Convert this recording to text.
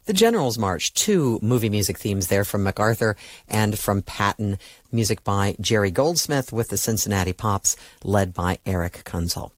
The General's March, two movie music themes there from MacArthur and from Patton. Music by Jerry Goldsmith with the Cincinnati Pops, led by Eric Kunzel.